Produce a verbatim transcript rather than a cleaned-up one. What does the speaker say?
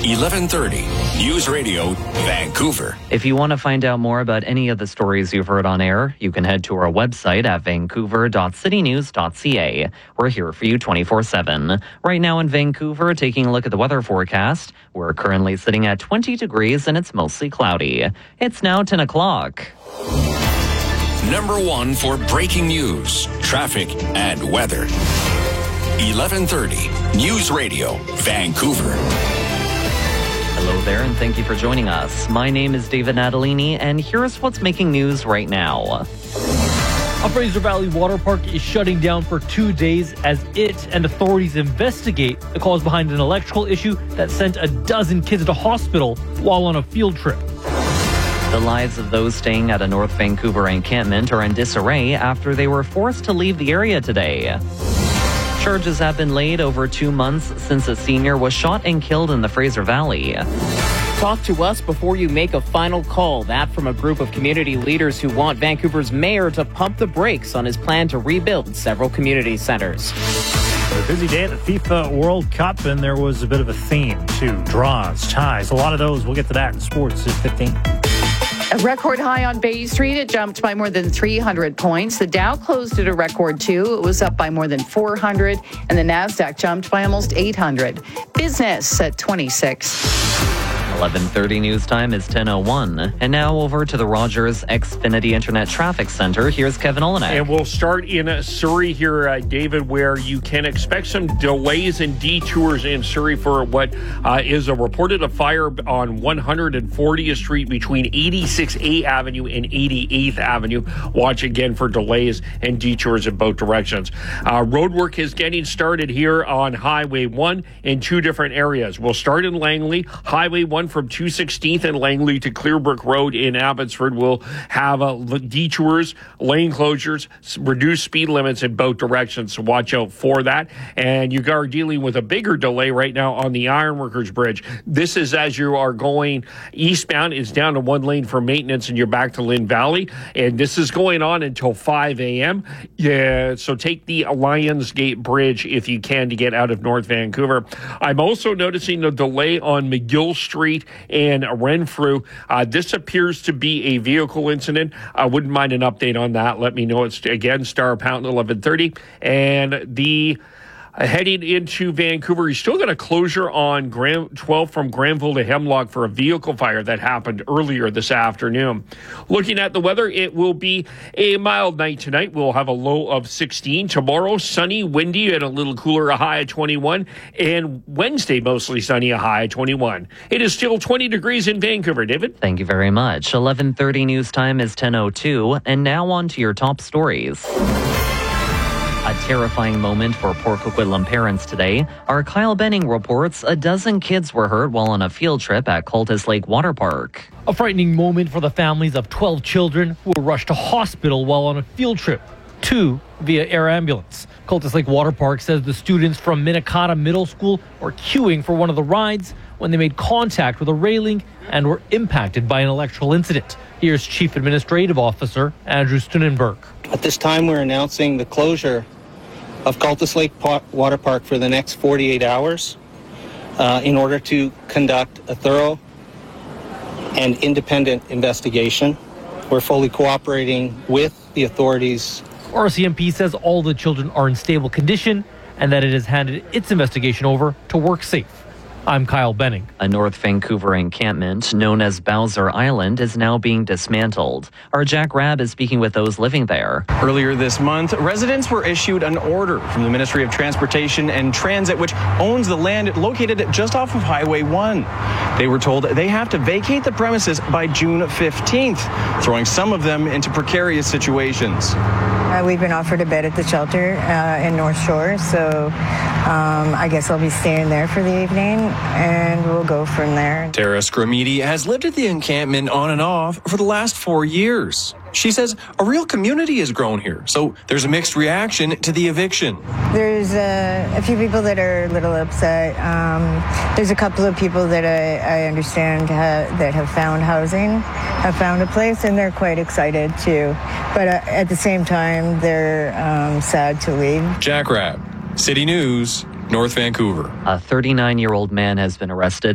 eleven thirty, News Radio, Vancouver. If you want to find out more about any of the stories you've heard on air, you can head to our website at vancouver dot city news dot c a. We're here for you twenty-four seven. Right now in Vancouver, taking a look at the weather forecast, we're currently sitting at twenty degrees and it's mostly cloudy. It's now ten o'clock. Number one for breaking news, traffic, and weather. eleven thirty, News Radio, Vancouver. Hello there, and thank you for joining us. My name is David Natalini, and here's what's making news right now. A Fraser Valley Water Park is shutting down for two days as it and authorities investigate the cause behind an electrical issue that sent a dozen kids to hospital while on a field trip. The lives of those staying at a North Vancouver encampment are in disarray after they were forced to leave the area today. Charges have been laid over two months since a senior was shot and killed in the Fraser Valley. Talk to us before you make a final call. That from a group of community leaders who want Vancouver's mayor to pump the brakes on his plan to rebuild several community centers. A busy day at the FIFA World Cup, and there was a bit of a theme to draws, ties, a lot of those. We'll get to that in sports at fifteen. A record high on Bay Street. It jumped by more than three hundred points. The Dow closed at a record two. It was up by more than four hundred, and the Nasdaq jumped by almost eight hundred. Business at twenty-six. eleven thirty news time is ten oh one. And now over to the Rogers Xfinity Internet Traffic Center. Here's Kevin Olenek. And we'll start in uh, Surrey here, uh, David, where you can expect some delays and detours in Surrey for what uh, is a reported a fire on one hundred fortieth Street between eighty-six A Avenue and eighty-eighth Avenue. Watch again for delays and detours in both directions. Uh, road work is getting started here on Highway one in two different areas. We'll start in Langley. Highway one from two sixteenth and Langley to Clearbrook Road in Abbotsford will have uh, detours, lane closures, reduced speed limits in both directions. So watch out for that. And you are dealing with a bigger delay right now on the Ironworkers Bridge. This is as you are going eastbound. It's down to one lane for maintenance and you're back to Lynn Valley. And this is going on until five a.m. Yeah, so take the Lions Gate Bridge if you can to get out of North Vancouver. I'm also noticing a delay on McGill Street and Renfrew. Uh, this appears to be a vehicle incident. I wouldn't mind an update on that. Let me know. It's, again, Star Pound eleven thirty. And the... Uh, heading into Vancouver, you still got a closure on Gran- twelve from Granville to Hemlock for a vehicle fire that happened earlier this afternoon. Looking at the weather, it will be a mild night tonight. We'll have a low of sixteen. Tomorrow, sunny, windy, and a little cooler, a high of twenty-one. And Wednesday, mostly sunny, a high of twenty-one. It is still twenty degrees in Vancouver. David? Thank you very much. eleven thirty news time is ten oh two. And now on to your top stories. A terrifying moment for Port Coquitlam parents today. Our Kyle Benning reports a dozen kids were hurt while on a field trip at Cultus Lake Water Park. A frightening moment for the families of twelve children who were rushed to hospital while on a field trip, two via air ambulance. Cultus Lake Water Park says the students from Minikata Middle School were queuing for one of the rides when they made contact with a railing and were impacted by an electrical incident. Here's Chief Administrative Officer Andrew Stunenberg. At this time, we're announcing the closure of Cultus Lake Water Park for the next forty-eight hours uh, in order to conduct a thorough and independent investigation. We're fully cooperating with the authorities. R C M P says all the children are in stable condition and that it has handed its investigation over to WorkSafe. I'm Kyle Benning. A North Vancouver encampment known as Bowser Island is now being dismantled. Our Jack Rabb is speaking with those living there. Earlier this month, residents were issued an order from the Ministry of Transportation and Transit, which owns the land located just off of Highway one. They were told they have to vacate the premises by June fifteenth, throwing some of them into precarious situations. Uh, we've been offered a bed at the shelter uh, in North Shore, so um, I guess I'll be staying there for the evening, and we'll go from there. Tara Scramidi has lived at the encampment on and off for the last four years. She says a real community has grown here, so there's a mixed reaction to the eviction. There's uh, a few people that are a little upset. Um, there's a couple of people that I, I understand ha- that have found housing, have found a place, and they're quite excited too. But uh, at the same time, they're um, sad to leave. Jack Rabb, City News, North Vancouver. A thirty-nine-year-old man has been arrested